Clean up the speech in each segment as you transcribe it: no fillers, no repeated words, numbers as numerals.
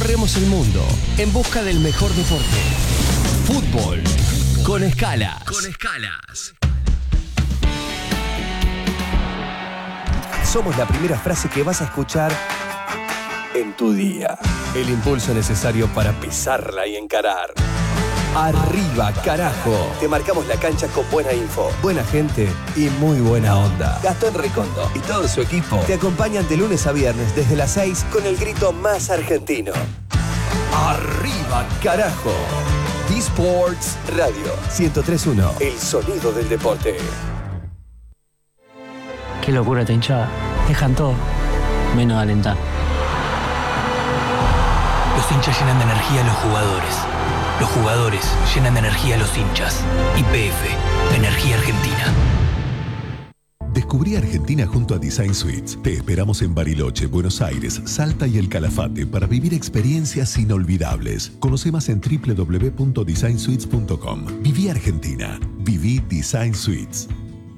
Recorremos el mundo en busca del mejor deporte. Fútbol con escalas. Somos la primera frase que vas a escuchar en tu día. El impulso necesario para pisarla y encarar. Arriba, carajo. Te marcamos la cancha con buena info, buena gente y muy buena onda. Gastón Recondo y todo su equipo te acompañan de lunes a viernes desde las 6 con el grito más argentino. Arriba, carajo. D-Sports Radio 103.1. El sonido del deporte. Qué locura esta hinchada. Dejan todo, menos alentar. Los hinchas llenan de energía a los jugadores. Los jugadores llenan de energía a los hinchas. YPF, Energía Argentina. Descubrí Argentina junto a Design Suites. Te esperamos en Bariloche, Buenos Aires, Salta y El Calafate para vivir experiencias inolvidables. Conoce más en www.designsuites.com. Viví Argentina. Viví Design Suites.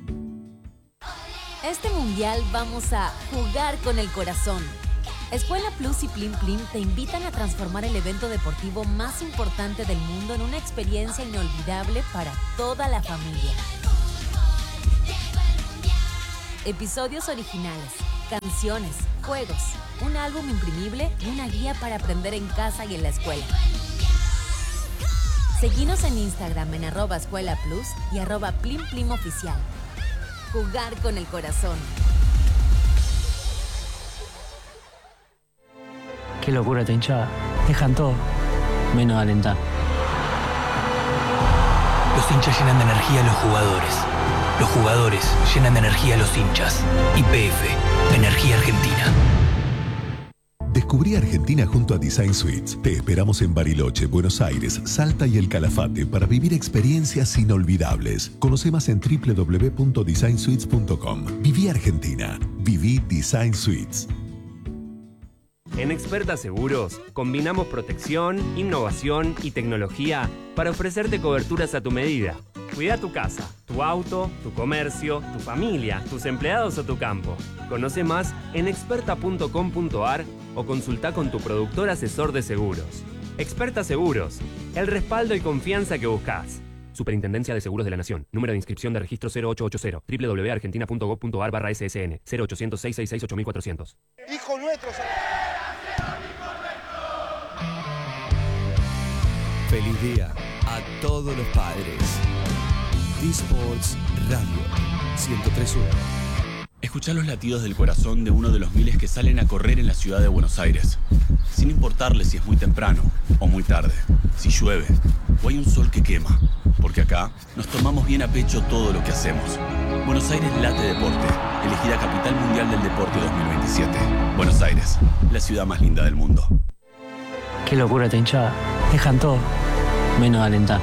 Este mundial vamos a jugar con el corazón. Escuela Plus y Plim Plim te invitan a transformar el evento deportivo más importante del mundo en una experiencia inolvidable para toda la familia. Episodios originales, canciones, juegos, un álbum imprimible y una guía para aprender en casa y en la escuela. Seguinos en Instagram en @escuelaplus y @PlimPlimOficial. Jugar con el corazón. Qué locura esta hinchada. Dejan todo, menos alentar. Los hinchas llenan de energía a los jugadores. Los jugadores llenan de energía a los hinchas. YPF, Energía Argentina. Descubrí Argentina junto a Design Suites. Te esperamos en Bariloche, Buenos Aires, Salta y El Calafate para vivir experiencias inolvidables. Conoce más en www.designsuites.com. Viví Argentina. Viví Design Suites. En Experta Seguros, combinamos protección, innovación y tecnología para ofrecerte coberturas a tu medida. Cuida tu casa, tu auto, tu comercio, tu familia, tus empleados o tu campo. Conoce más en experta.com.ar o consulta con tu productor asesor de seguros. Experta Seguros, el respaldo y confianza que buscas. Superintendencia de Seguros de la Nación. Número de inscripción de registro 0880. www.argentina.gov.ar/ssn. 0800 666 8400. Hijo nuestro. Feliz día a todos los padres. D-Sports Radio 103.1. Escuchá los latidos del corazón de uno de los miles que salen a correr en la ciudad de Buenos Aires. Sin importarle si es muy temprano o muy tarde, si llueve o hay un sol que quema. Porque acá nos tomamos bien a pecho todo lo que hacemos. Buenos Aires late deporte. Elegida Capital Mundial del Deporte 2027. Buenos Aires, la ciudad más linda del mundo. Qué locura esta hinchada. Dejan todo, menos alentar.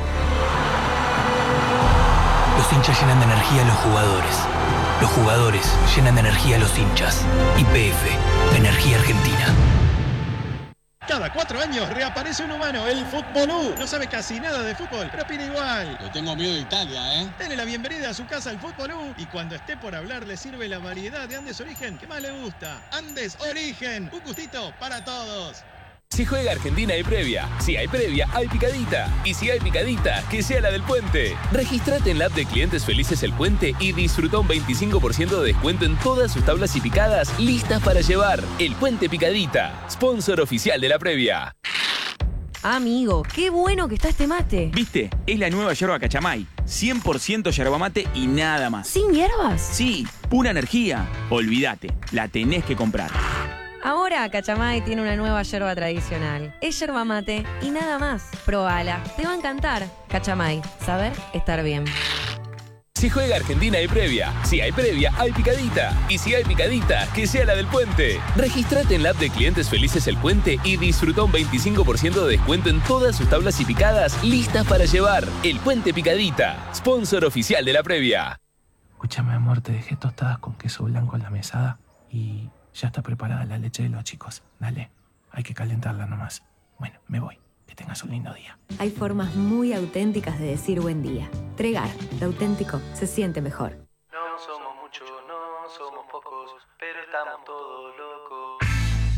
Los hinchas llenan de energía a los jugadores. Los jugadores llenan de energía a los hinchas. YPF, Energía Argentina. Cada 4 años reaparece un humano, el Futbolú. No sabe casi nada de fútbol, pero opina igual. Le tengo miedo de Italia, ¿eh? Dele la bienvenida a su casa al Futbolú y cuando esté por hablar le sirve la variedad de Andes Origen que más le gusta. Andes Origen, un gustito para todos. Si juega Argentina hay previa. Si hay previa, hay picadita. Y si hay picadita, que sea la del Puente. Regístrate en la app de Clientes Felices El Puente y disfruta un 25% de descuento en todas sus tablas y picadas listas para llevar. El Puente Picadita, sponsor oficial de la previa. Amigo, qué bueno que está este mate. ¿Viste? Es la nueva yerba Cachamay. 100% yerba mate y nada más. ¿Sin hierbas? Sí, pura energía. Olvídate, la tenés que comprar. Ahora Cachamay tiene una nueva yerba tradicional. Es yerba mate y nada más. Probala, te va a encantar. Cachamay, saber estar bien. Si juega Argentina hay previa. Si hay previa, hay picadita. Y si hay picadita, que sea la del Puente. Regístrate en la app de Clientes Felices El Puente y disfruta un 25% de descuento en todas sus tablas y picadas listas para llevar. El Puente Picadita, sponsor oficial de la previa. Escúchame, amor, te dejé tostadas con queso blanco en la mesada y ya está preparada la leche de los chicos. Dale, hay que calentarla nomás. Bueno, me voy. Que tengas un lindo día. Hay formas muy auténticas de decir buen día. Tregar, lo auténtico se siente mejor. No somos muchos, no somos pocos, pero estamos todos locos. No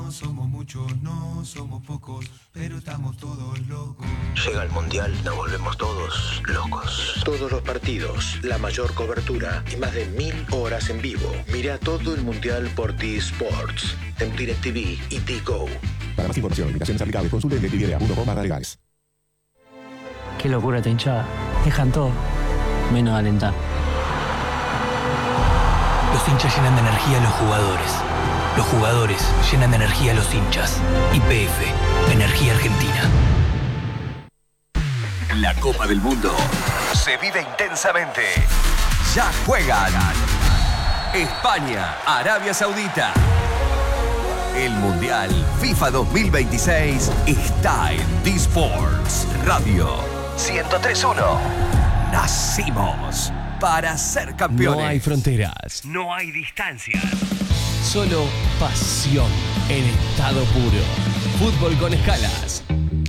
No somos muchos, no somos pocos, pero estamos todos locos. Llega el Mundial, nos volvemos todos locos. Todos los partidos, la mayor cobertura y más de 1000 horas en vivo. Mira todo el Mundial por T-Sports, en DirecTV y T-Go. Para más información, invitaciones aplicables, consulte en DirecTV.com/legales. Qué locura esta hinchada. Dejan todo, menos alentar. Los hinchas llenan de energía a los jugadores. Los jugadores llenan de energía a los hinchas. YPF, Energía Argentina. La Copa del Mundo se vive intensamente. Ya juegan España, Arabia Saudita. El Mundial FIFA 2026 está en D-Sports Radio 103.1. Nacimos para ser campeones. No hay fronteras. No hay distancias. Solo pasión en estado puro. Fútbol con escalas.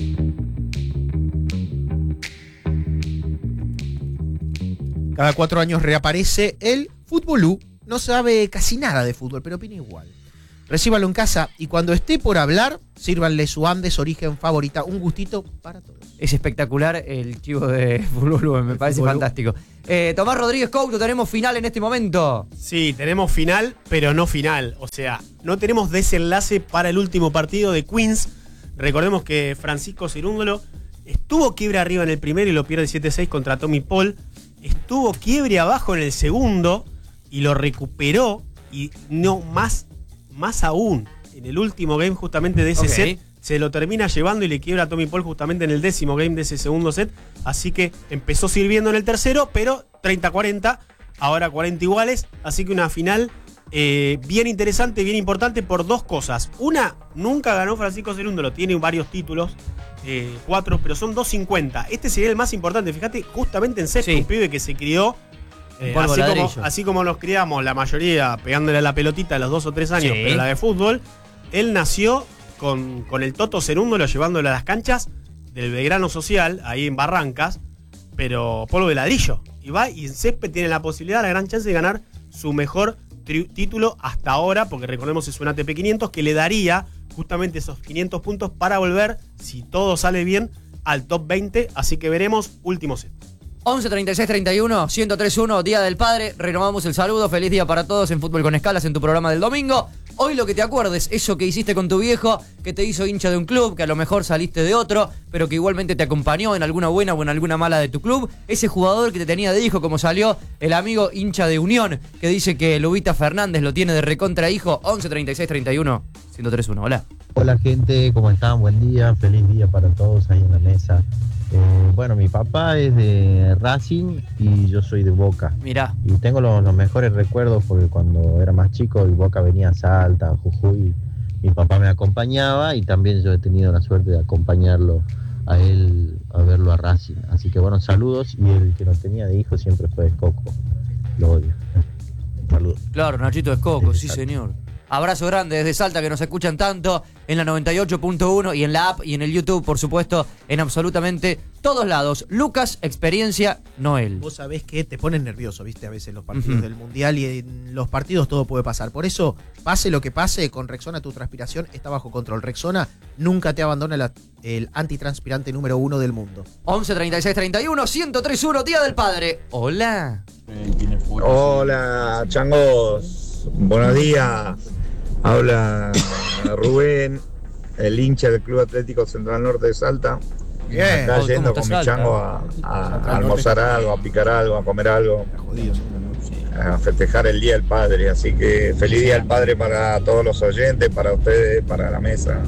Cada 4 años reaparece el Fútbolú. No sabe casi nada de fútbol, pero opina igual. Recíbalo en casa y cuando esté por hablar, sírvanle su Andes Origen favorita. Un gustito para todos. Es espectacular el chivo de Fútbolú, me parece fantástico. Tomás Rodríguez Couto, tenemos final en este momento. Sí, tenemos final, pero no final. O sea, no tenemos desenlace para el último partido de Queens. Recordemos que Francisco Cerúndolo estuvo quiebre arriba en el primero y lo pierde 7-6 contra Tommy Paul. Estuvo quiebre abajo en el segundo y lo recuperó. Y no más aún, en el último game justamente de ese set, se lo termina llevando y le quiebra a Tommy Paul justamente en el 10º game de ese segundo set. Así que empezó sirviendo en el tercero, pero 30-40, ahora 40 iguales. Así que una final bien interesante, bien importante por dos cosas. Una, nunca ganó Francisco Cerúndolo, tiene varios títulos, 4, pero son 250. Este sería el más importante, fíjate, justamente en sexto, un pibe que se crió. Así como nos criamos la mayoría pegándole a la pelotita a los 2 o 3 años, pero la de fútbol, él nació con el Toto Cerúndolo llevándolo a las canchas del Belgrano Social, ahí en Barrancas, pero polvo de ladrillo. Y va y en césped tiene la posibilidad, la gran chance de ganar su mejor título hasta ahora, porque recordemos es un ATP 500 que le daría justamente esos 500 puntos para volver, si todo sale bien, al top 20. Así que veremos último set. 11 36 31 103.1, Día del Padre. Renovamos el saludo. Feliz día para todos en Fútbol con Escalas, en tu programa del domingo. Hoy lo que te acuerdes, eso que hiciste con tu viejo, que te hizo hincha de un club, que a lo mejor saliste de otro, pero que igualmente te acompañó en alguna buena o en alguna mala de tu club. Ese jugador que te tenía de hijo, como salió el amigo hincha de Unión, que dice que Lubita Fernández lo tiene de recontra hijo. 11 36 31 103.1. Hola. Hola gente, ¿cómo están? Buen día, feliz día para todos ahí en la mesa. Bueno, mi papá es de Racing y yo soy de Boca. Mirá. Y tengo los mejores recuerdos porque cuando era más chico y Boca venía a Salta, a Jujuy, mi papá me acompañaba y también yo he tenido la suerte de acompañarlo a él a verlo a Racing. Así que bueno, saludos, y el que no tenía de hijo siempre fue Coco. Lo odio. Saludos. Claro, Nachito es Coco, sí señor. Abrazo grande desde Salta, que nos escuchan tanto en la 98.1 y en la app y en el YouTube, por supuesto, en absolutamente todos lados. Lucas, experiencia, Noel. Vos sabés que te pones nervioso, viste, a veces los partidos del Mundial, y en los partidos todo puede pasar. Por eso, pase lo que pase, con Rexona tu transpiración está bajo control. Rexona nunca te abandona el antitranspirante número 1 del mundo. 11 36 31 103.1, Día del Padre. Hola. Hola, changos. Buenos días. Habla Rubén, el hincha del Club Atlético Central Norte de Salta. Bien. Acá yendo con mi chango a almorzar algo, a picar algo, a comer algo, a festejar el Día del Padre. Así que feliz Día del Padre para todos los oyentes, para ustedes, para la mesa.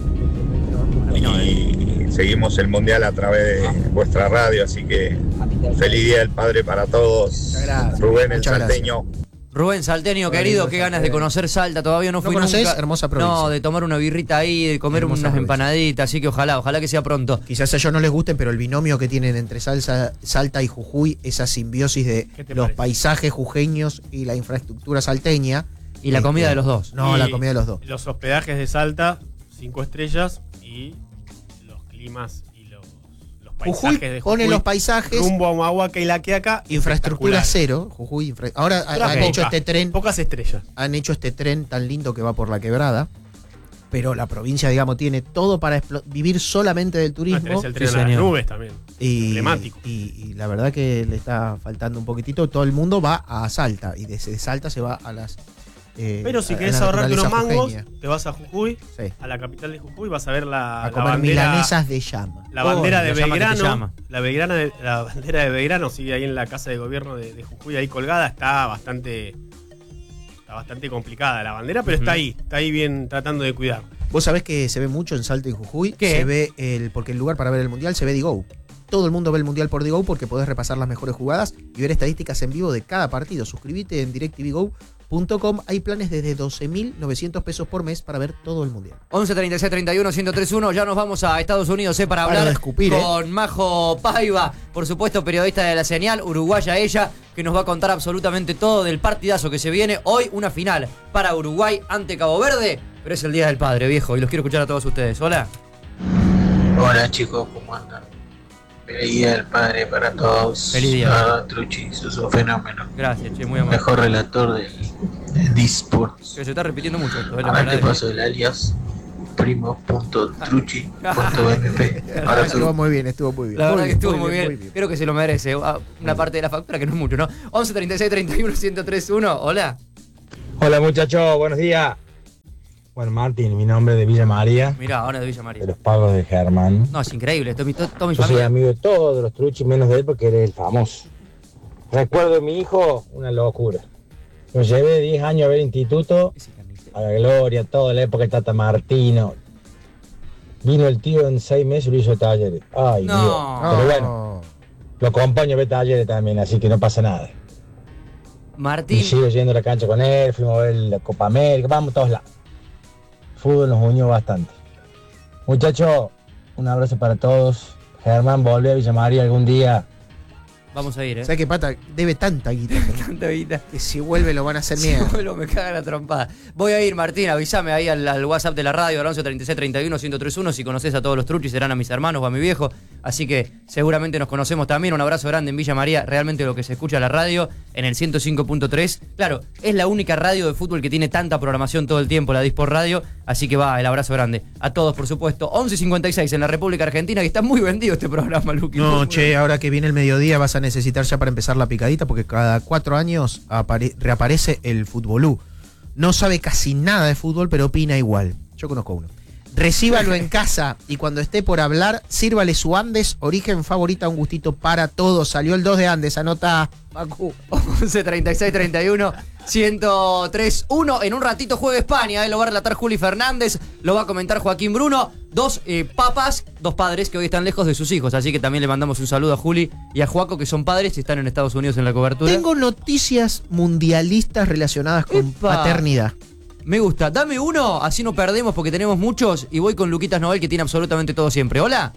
Y seguimos el Mundial a través de vuestra radio, así que feliz Día del Padre para todos. Rubén, el salteño. Rubén Salteño, querido, qué ganas de conocer Salta, todavía no fui nunca. Hermosa provincia. No, de tomar una birrita ahí, de comer unas empanaditas, así que ojalá que sea pronto. Quizás a ellos no les gusten, pero el binomio que tienen entre Salta y Jujuy, esa simbiosis de los paisajes jujeños y la infraestructura salteña. Y la comida de los dos. No, la comida de los dos. Los hospedajes de Salta, 5 estrellas, y los climas y los Jujuy pone los paisajes rumbo a Humahuaca y La Quiaca, infraestructura cero. Jujuy ahora han hecho este tren, pocas estrellas. Han hecho este tren tan lindo que va por la quebrada. pero la provincia, digamos, tiene todo para vivir solamente del turismo. Tenés el tren a las nubes también. Emblemático. Y la verdad que le está faltando un poquitito. Todo el mundo va a Salta y desde Salta se va a las... pero si querés ahorrarte unos mangos, te vas a Jujuy, a la capital de Jujuy, vas a ver a comer milanesas de llama. La bandera de Belgrano. La bandera de Belgrano sigue ahí en la casa de gobierno de Jujuy, ahí colgada. Está bastante complicada la bandera, pero está ahí bien tratando de cuidar. Vos sabés que se ve mucho en Salta y Jujuy. ¿Qué? Se ve porque el lugar para ver el mundial se ve Digo. Todo el mundo ve el mundial por Digo porque podés repasar las mejores jugadas y ver estadísticas en vivo de cada partido. Suscríbete en DirecTVGo.com. Hay planes desde 12.900 pesos por mes para ver todo el mundial. 11 36 31 1031. Ya nos vamos a Estados Unidos para hablar con Majo Paiva, por supuesto, periodista de La Señal, uruguaya ella, que nos va a contar absolutamente todo del partidazo que se viene. Hoy una final para Uruguay ante Cabo Verde, pero es el Día del Padre, viejo, y los quiero escuchar a todos ustedes. Hola. Hola chicos, ¿cómo andan? Feliz Día del Padre para todos. Feliz día. Truchi, sos un fenómeno. Gracias, che, muy amable. Mejor relator de D-Sports. Que se está repitiendo mucho esto. Ahora te paso el alias primo.truchi.mp. Estuvo muy bien. La verdad que estuvo muy bien. Creo que se lo merece. Una parte de la factura que no es mucho, ¿no? 11 36 31 1031. Hola. Hola muchachos, buenos días. Bueno, Martín, mi nombre es de Villa María. Mirá, ahora de Villa María. De los pagos de Germán. No, es increíble. Todo mi Yo familia. soy amigo de todos los truchis, menos de él porque eres el famoso. Recuerdo de mi hijo, una locura. Lo llevé 10 años a ver instituto, a la gloria, toda la época de Tata Martino. Vino el tío en 6 meses y lo hizo talleres. Ay, No. Dios. Pero bueno, lo acompaño a ver talleres también, así que no pasa nada. Martín. Y sigo yendo a la cancha con él, fuimos a ver la Copa América, vamos a todos lados. Fútbol nos unió bastante. Muchachos, un abrazo para todos. Germán, volvé a Villa María algún día. Vamos a ir, ¿Sabes qué, Pata? Debe tanta guita. Tanta guita. Que si vuelve lo van a hacer miedo. Si vuelvo me caga la trompada. Voy a ir, Martín, avísame ahí al WhatsApp de la radio, al 11 36 31 1031. Si conoces a todos los truchis, serán a mis hermanos o a mi viejo. Así que seguramente nos conocemos también. Un abrazo grande en Villa María. Realmente lo que se escucha en la radio, en el 105.3. Claro, es la única radio de fútbol que tiene tanta programación todo el tiempo, la D-Sport Radio. Así que va, el abrazo grande. A todos, por supuesto. 11:56 en la República Argentina, que está muy vendido este programa, Luqui. No, che, ahora que viene el mediodía vas a necesitar ya para empezar la picadita, porque cada 4 años reaparece el Futbolú. No sabe casi nada de fútbol, pero opina igual. Yo conozco uno. Recíbalo en casa y cuando esté por hablar, sírvale su Andes, origen favorita, un gustito para todos. Salió el 2 de Andes, anota Pacu. 11 36 31 1031. En un ratito juega España, lo va a relatar Juli Fernández, lo va a comentar Joaquín Bruno. Dos padres que hoy están lejos de sus hijos, así que también le mandamos un saludo a Juli y a Joaco, que son padres y están en Estados Unidos en la cobertura. Tengo noticias mundialistas relacionadas con paternidad. Me gusta. Dame uno, así no perdemos porque tenemos muchos. Y voy con Luquitas Novel, que tiene absolutamente todo siempre. Hola.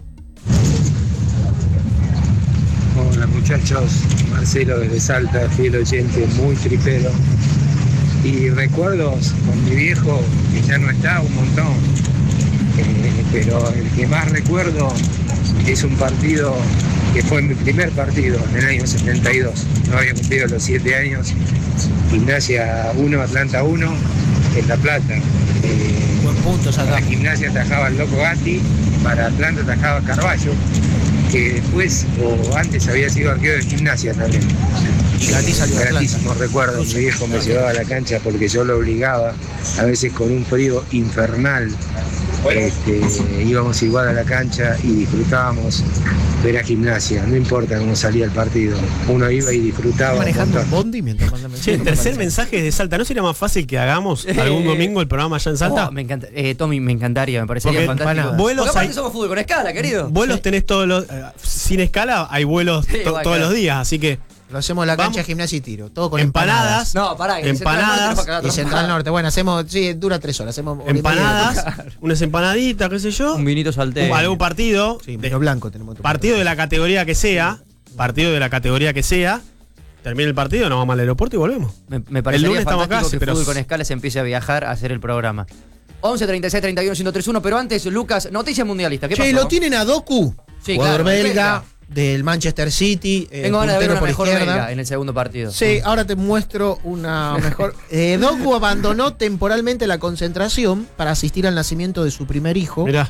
Hola muchachos, Marcelo desde Salta, fiel oyente, muy tripero. Y recuerdos con mi viejo, que ya no está, un montón. Pero el que más recuerdo es un partido que fue mi primer partido en el año 72. No había cumplido los 7 años. Gimnasia 1, Atlanta 1. En La Plata. Buen punto, para Gimnasia atajaba el Loco Gatti, para Atlanta atajaba Carballo, que después o antes había sido arquero de Gimnasia también. Y Gatti salió de gratísimo recuerdo, mi viejo me llevaba a la cancha porque yo lo obligaba, a veces con un frío infernal. Íbamos igual a la cancha y disfrutábamos ver a Gimnasia, no importa cómo salía el partido, uno iba y disfrutaba. Manejando un bondi mientras manda mensaje. El tercer mensaje de Salta, ¿no sería más fácil que hagamos algún domingo el programa allá en Salta? Me encanta, Tommy, me encantaría, me parecería fantástico. Vuelos porque aparte somos fútbol con escala, querido. Vuelos tenés todos los... sin escala hay vuelos todos los días, así que... Lo hacemos en la cancha de Gimnasia y Tiro. Todo con empanadas. No, pará. Empanadas. Y Central Norte. Bueno, hacemos... Sí, dura 3 horas. Hacemos empanadas. Unas empanaditas, qué sé yo. Un vinito salteño. Algún partido. Sí, vino blanco tenemos. Partido de la categoría que sea. Termina el partido, nos vamos al aeropuerto y volvemos. Me parece el lunes estamos acá, que fútbol con escala se empiece a viajar a hacer el programa. 11 36 31 1031. Pero antes, Lucas, noticias mundialistas. ¿Qué pasó? Lo tienen a Doku. Sí, jugador claro, belga. del Manchester City. Tengo ganas de ver una por mejor izquierda. Belga en el segundo partido. Sí, ahora te muestro una mejor. Doku abandonó temporalmente la concentración para asistir al nacimiento de su primer hijo. Mirá.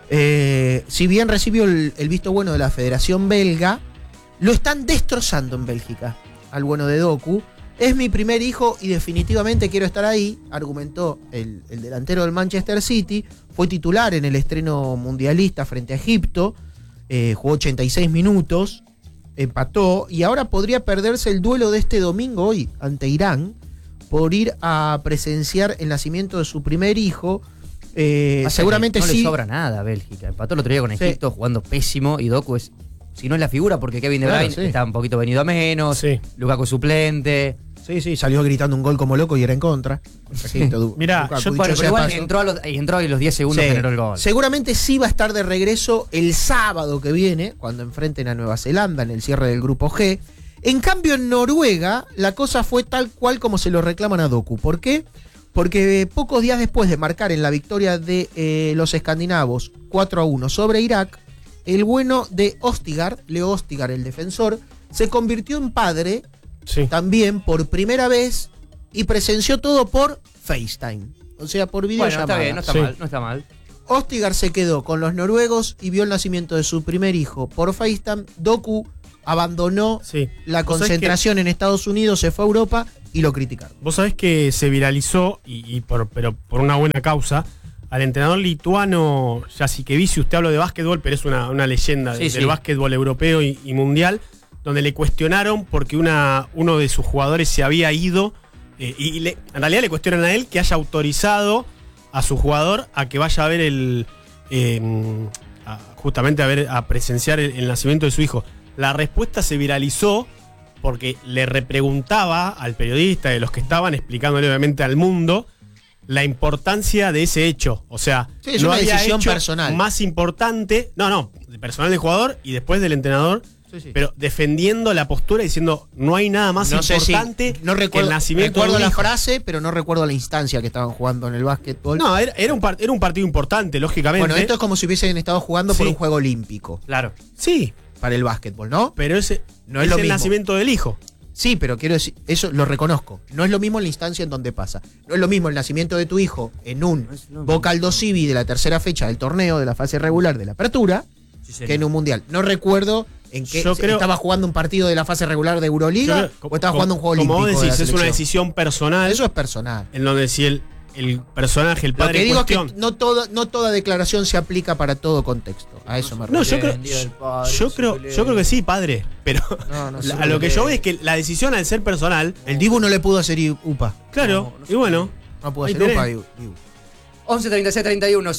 Si bien recibió el visto bueno de la Federación Belga, lo están destrozando en Bélgica al bueno de Doku. Es mi primer hijo y definitivamente quiero estar ahí, argumentó el delantero del Manchester City. Fue titular en el estreno mundialista frente a Egipto, jugó 86 minutos, empató y ahora podría perderse el duelo de este domingo hoy ante Irán por ir a presenciar el nacimiento de su primer hijo. Seguramente no sí. No le sobra nada a Bélgica. Empató el otro día con Egipto jugando pésimo y Doku es, si no es la figura, porque Kevin De Bruyne está un poquito venido a menos, Lukaku suplente. Sí, salió gritando un gol como loco y era en contra. Mirá, entró y los 10 segundos generó el gol. Seguramente sí va a estar de regreso el sábado que viene, cuando enfrenten a Nueva Zelanda en el cierre del grupo G. En cambio, en Noruega, la cosa fue tal cual como se lo reclaman a Doku. ¿Por qué? Porque pocos días después de marcar en la victoria de los escandinavos 4-1 sobre Irak, el bueno de Østigard, Leo Østigard, el defensor, se convirtió en padre también por primera vez y presenció todo por FaceTime. O sea, por videollamada. Bueno, está bien, no está mal. Østigard se quedó con los noruegos y vio el nacimiento de su primer hijo por FaceTime. Doku abandonó la concentración en Estados Unidos, se fue a Europa y lo criticaron. Vos sabés que se viralizó, pero por una buena causa, al entrenador lituano Jasikevičius. Usted habló de básquetbol, pero es una leyenda del básquetbol europeo y mundial, donde le cuestionaron porque uno de sus jugadores se había ido, en realidad le cuestionan a él que haya autorizado a su jugador a que vaya a ver justamente a presenciar el nacimiento de su hijo. La respuesta se viralizó porque le repreguntaba al periodista, de los que estaban, explicándole obviamente al mundo la importancia de ese hecho. O sea, es una decisión personal. Más importante, personal del jugador y después del entrenador, pero defendiendo la postura, diciendo no hay nada más importante no recuerdo, que el nacimiento recuerdo de un la hijo. frase, pero no recuerdo la instancia que estaban jugando en el básquetbol. No, era un partido importante, lógicamente. Bueno, esto es como si hubiesen estado jugando por un juego olímpico. Claro. Sí. Para el básquetbol, ¿no? Pero ese no es lo el mismo. Nacimiento del hijo. Sí, pero quiero decir, eso lo reconozco. No es lo mismo en la instancia en donde pasa. No es lo mismo el nacimiento de tu hijo en un Boca Aldo Civi de la tercera fecha del torneo, de la fase regular de la apertura, que en un mundial. No recuerdo en qué estaba jugando un partido de la fase regular de Euroliga o estaba jugando un juego olímpico. Como vos decís, de es una decisión personal. Eso es personal. En donde si el personaje, el padre Lo que digo en cuestión, es que no toda declaración se aplica para todo contexto. A eso me refiero. yo creo que sí, padre. Pero a lo que yo veo es que la decisión, al ser personal. El Dibu no le pudo hacer UPA. Claro, y bueno. No pudo hacer UPA, Dibu. 11 36 31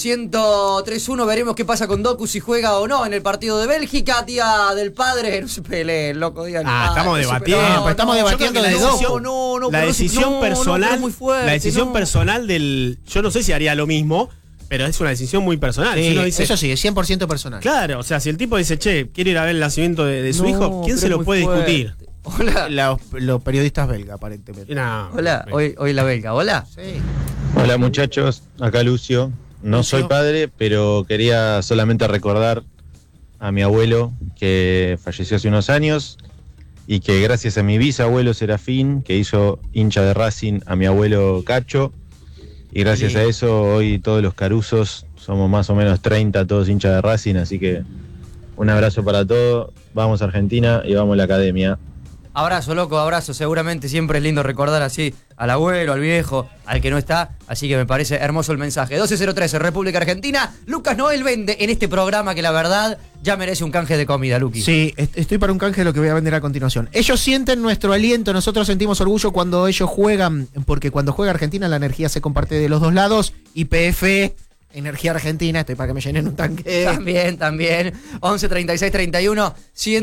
103-1. Veremos qué pasa con Doku, si juega o no en el partido de Bélgica. Día del padre. No se peleen, loco. Día del padre. Estamos debatiendo. Estamos debatiendo de Doku. La decisión personal. La decisión personal del. Yo no sé si haría lo mismo, pero es una decisión muy personal. Sí, si uno dice, eso sí, es 100% personal. Claro, o sea, si el tipo dice, che, quiero ir a ver el nacimiento de su hijo, ¿quién se lo puede discutir? Hola. Los periodistas belgas, aparentemente. Hola, hoy la belga. Hola. Sí. Hola muchachos, acá Lucio. No soy padre, pero quería solamente recordar a mi abuelo que falleció hace unos años y que gracias a mi bisabuelo Serafín, que hizo hincha de Racing a mi abuelo Cacho, y gracias a eso hoy todos los caruzos somos más o menos 30, todos hinchas de Racing, así que un abrazo para todos, vamos a Argentina y vamos a la academia. Abrazo, loco, abrazo. Seguramente siempre es lindo recordar así al abuelo, al viejo, al que no está. Así que me parece hermoso el mensaje. 1203, República Argentina. Lucas Noel vende en este programa que la verdad ya merece un canje de comida, Luqui. Sí, estoy para un canje de lo que voy a vender a continuación. Ellos sienten nuestro aliento, nosotros sentimos orgullo cuando ellos juegan, porque cuando juega Argentina la energía se comparte de los dos lados. YPF, Energía Argentina, estoy para que me llenen un tanque. También. 11 36 31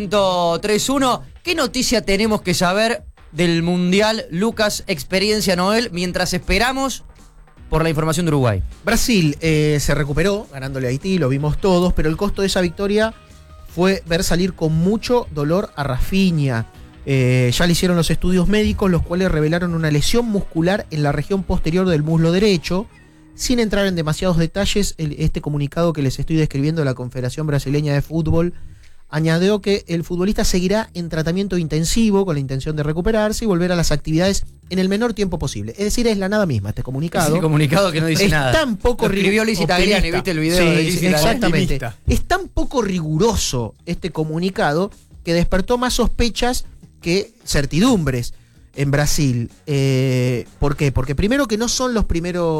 103-1. ¿Qué noticia tenemos que saber del Mundial, Lucas, experiencia Noel, mientras esperamos por la información de Uruguay? Brasil se recuperó ganándole a Haití, lo vimos todos, pero el costo de esa victoria fue ver salir con mucho dolor a Rafinha. Ya le hicieron los estudios médicos, los cuales revelaron una lesión muscular en la región posterior del muslo derecho. Sin entrar en demasiados detalles, este comunicado que les estoy describiendo de la Confederación Brasileña de Fútbol añadió que el futbolista seguirá en tratamiento intensivo con la intención de recuperarse y volver a las actividades en el menor tiempo posible. Es decir, es la nada misma este comunicado. Ese comunicado que no dice nada. Es tan poco Lo escribió Lizzy Tagliani, ¿viste el video de Lizzy Tagliani? Exactamente. Optimista. Es tan poco riguroso este comunicado que despertó más sospechas que certidumbres en Brasil. ¿Por qué? Porque primero que no son los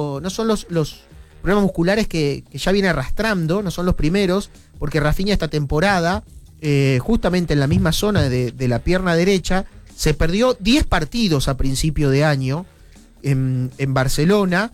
problemas musculares que ya viene arrastrando, no son los primeros, porque Rafinha esta temporada, justamente en la misma zona de la pierna derecha, se perdió 10 partidos a principio de año en Barcelona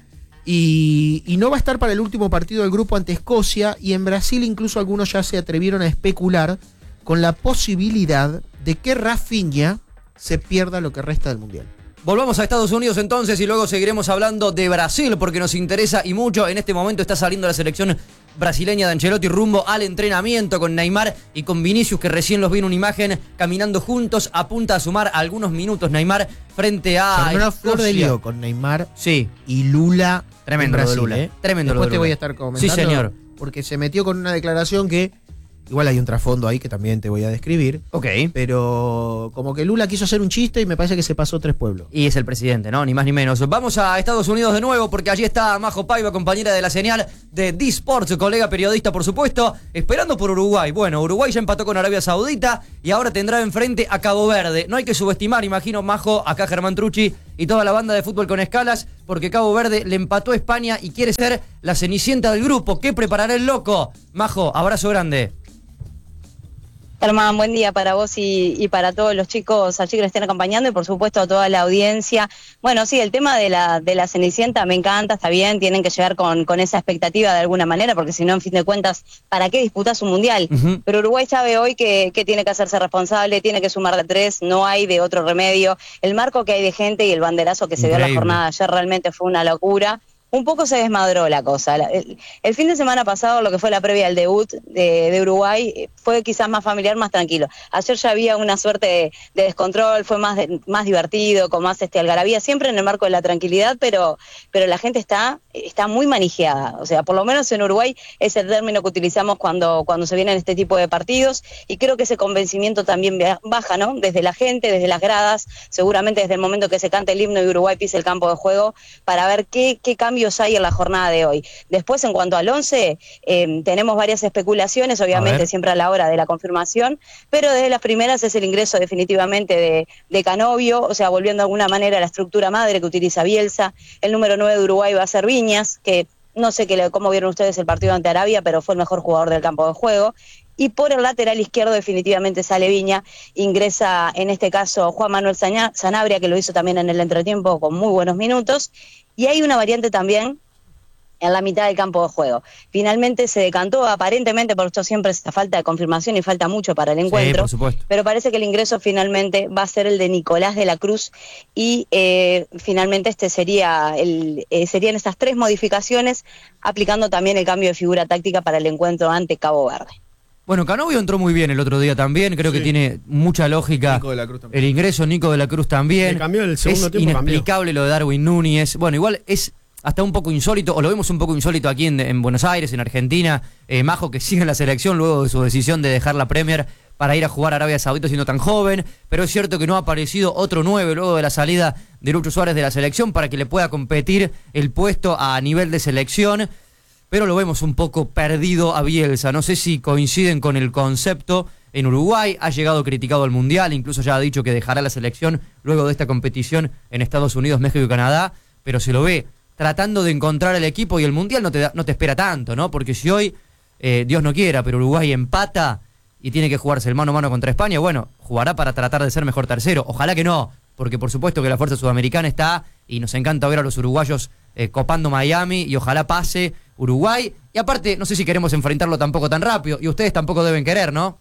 y no va a estar para el último partido del grupo ante Escocia, y en Brasil incluso algunos ya se atrevieron a especular con la posibilidad de que Rafinha se pierda lo que resta del Mundial. Volvamos a Estados Unidos entonces y luego seguiremos hablando de Brasil porque nos interesa y mucho. En este momento está saliendo la selección brasileña de Ancelotti rumbo al entrenamiento con Neymar y con Vinicius, que recién los vi en una imagen caminando juntos. Apunta a sumar algunos minutos Neymar frente a una flor de lío con Neymar y Lula. Tremendo Brasil, lo de Lula. Tremendo Después lo de te Lula. voy a estar comentando. Sí, señor. Porque se metió con una declaración que igual hay un trasfondo ahí que también te voy a describir. Ok. Pero como que Lula quiso hacer un chiste y me parece que se pasó 3 pueblos. Y es el presidente, ¿no? Ni más ni menos. Vamos a Estados Unidos de nuevo porque allí está Majo Paiva, compañera de la señal de D-Sports, colega periodista, por supuesto, esperando por Uruguay. Bueno, Uruguay ya empató con Arabia Saudita y ahora tendrá enfrente a Cabo Verde. No hay que subestimar, imagino, Majo, acá Germán Trucci y toda la banda de Fútbol con Escalas, porque Cabo Verde le empató a España y quiere ser la cenicienta del grupo. ¿Qué preparará el loco? Majo, abrazo grande. Germán, buen día para vos y para todos los chicos allí que nos estén acompañando y por supuesto a toda la audiencia. Bueno, sí, el tema de la Cenicienta me encanta, está bien, tienen que llegar con esa expectativa de alguna manera, porque si no, en fin de cuentas, ¿para qué disputas un mundial? Pero Uruguay sabe hoy que tiene que hacerse responsable, tiene que sumar de 3, no hay de otro remedio. El marco que hay de gente y el banderazo que se dio en la jornada ayer realmente fue una locura. Un poco se desmadró la cosa. El fin de semana pasado, lo que fue la previa al debut de Uruguay, fue quizás más familiar, más tranquilo. Ayer ya había una suerte de descontrol, fue más divertido, con más algarabía, siempre en el marco de la tranquilidad, pero la gente está muy manijeada. O sea, por lo menos en Uruguay es el término que utilizamos cuando se vienen este tipo de partidos, y creo que ese convencimiento también baja, ¿no? Desde la gente, desde las gradas, seguramente desde el momento que se cante el himno y Uruguay pise el campo de juego, para ver qué cambios hay en la jornada de hoy. Después, en cuanto al 11, tenemos varias especulaciones, obviamente siempre a la hora de la confirmación, pero desde las primeras es el ingreso definitivamente de Canovio, o sea, volviendo de alguna manera a la estructura madre que utiliza Bielsa. El número 9 de Uruguay va a ser Viñas, que no sé cómo vieron ustedes el partido ante Arabia, pero fue el mejor jugador del campo de juego. Y por el lateral izquierdo definitivamente sale Viña, ingresa en este caso Juan Manuel Sanabria, que lo hizo también en el entretiempo con muy buenos minutos. Y hay una variante también en la mitad del campo de juego. Finalmente se decantó, aparentemente, por esto siempre esta falta de confirmación y falta mucho para el encuentro, por supuesto. Pero parece que el ingreso finalmente va a ser el de Nicolás de la Cruz y finalmente serían estas 3 modificaciones, aplicando también el cambio de figura táctica para el encuentro ante Cabo Verde. Bueno, Canovio entró muy bien el otro día también, creo que tiene mucha lógica. Nico de la Cruz también. El ingreso, Nico de la Cruz también. Le cambió el segundo tiempo, inexplicable lo de Darwin Núñez. Bueno, igual es hasta un poco insólito, o lo vemos un poco insólito aquí en Buenos Aires, en Argentina. Majo, que sigue en la selección luego de su decisión de dejar la Premier para ir a jugar a Arabia Saudita siendo tan joven, pero es cierto que no ha aparecido otro 9 luego de la salida de Lucho Suárez de la selección para que le pueda competir el puesto a nivel de selección. Pero lo vemos un poco perdido a Bielsa. No sé si coinciden con el concepto. En Uruguay ha llegado criticado al Mundial, incluso ya ha dicho que dejará la selección luego de esta competición en Estados Unidos, México y Canadá, pero se lo ve tratando de encontrar el equipo, y el Mundial no te espera tanto, ¿no? Porque si hoy, Dios no quiera, pero Uruguay empata y tiene que jugarse el mano a mano contra España, bueno, jugará para tratar de ser mejor tercero. Ojalá que no, porque por supuesto que la fuerza sudamericana está y nos encanta ver a los uruguayos copando Miami, y ojalá pase Uruguay. Y aparte, no sé si queremos enfrentarlo tampoco tan rápido, y ustedes tampoco deben querer, ¿no?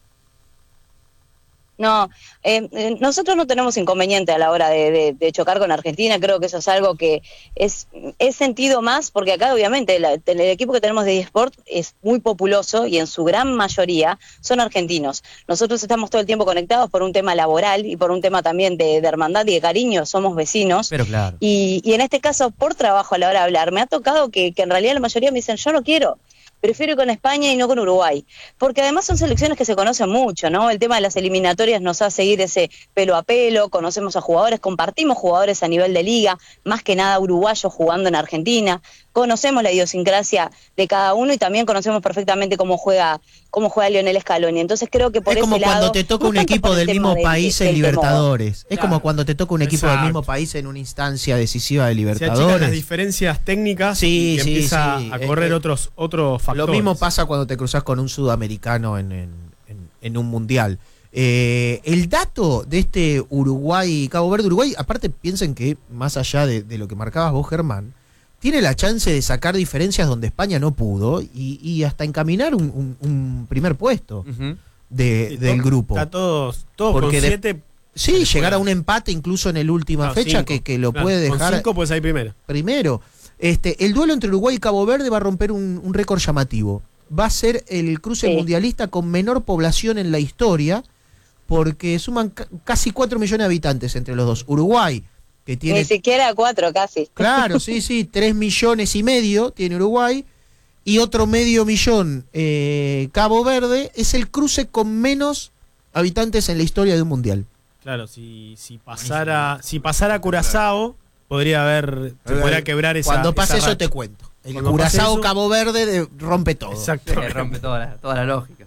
No, nosotros no tenemos inconveniente a la hora de chocar con Argentina. Creo que eso es algo que es sentido más, porque acá obviamente el equipo que tenemos de eSport es muy populoso y en su gran mayoría son argentinos. Nosotros estamos todo el tiempo conectados por un tema laboral y por un tema también de hermandad y de cariño, somos vecinos. Pero claro. Y en este caso, por trabajo a la hora de hablar, me ha tocado que en realidad la mayoría me dicen, yo no quiero. prefiero ir con España y no con Uruguay, porque además son selecciones que se conocen mucho, ¿no? El tema de las eliminatorias nos hace ir ese pelo a pelo, conocemos a jugadores, compartimos jugadores a nivel de liga, más que nada uruguayos jugando en Argentina, conocemos la idiosincrasia de cada uno y también conocemos perfectamente cómo juega Lionel Scaloni. Entonces creo que por ese lado... Es como cuando te toca un equipo del mismo país en Libertadores. Es como cuando te toca un equipo del mismo país en una instancia decisiva de Libertadores. Se achican las diferencias técnicas y empieza a correr otros factores. Lo mismo pasa cuando te cruzas con un sudamericano en un mundial. El dato de este Uruguay-Cabo Verde, aparte piensen que más allá de lo que marcabas vos, Germán, tiene la chance de sacar diferencias donde España no pudo y hasta encaminar un primer puesto del grupo. Está todos con 7. Sí, llegar a un empate incluso en la última fecha que lo puede dejar. Con 5 pues ahí primero. El duelo entre Uruguay y Cabo Verde va a romper un récord llamativo. Va a ser el cruce mundialista con menor población en la historia, porque suman casi 4 millones de habitantes entre los dos. Uruguay, que tiene... Ni siquiera 4 casi. Claro, sí, 3,5 millones tiene Uruguay, y otro 500,000 Cabo Verde. Es el cruce con menos habitantes en la historia de un mundial. Claro, si pasara Curazao, podría quebrar esa... Cuando pase esa eso racha. te cuento. El Curazao Cabo Verde rompe todo. Exacto. Rompe toda la lógica.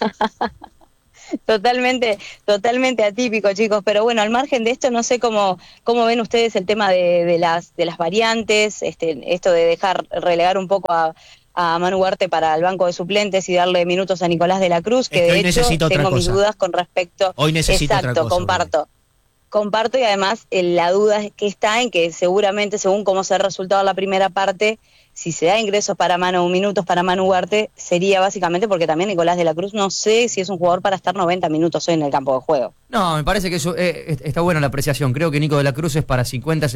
Totalmente atípico, chicos, pero bueno, al margen de esto, no sé cómo ven ustedes el tema de las variantes, esto de dejar relegar un poco a Manu Ugarte para el banco de suplentes y darle minutos a Nicolás de la Cruz, que de hecho tengo mis dudas con respecto. Hoy necesito otra cosa. Comparto y además la duda que está en que seguramente, según cómo se ha resultado la primera parte, si se da ingresos para minutos para Manu Ugarte, sería básicamente porque también Nicolás de la Cruz no sé si es un jugador para estar 90 minutos hoy en el campo de juego. No, me parece que eso está buena la apreciación. Creo que Nico de la Cruz es para 50,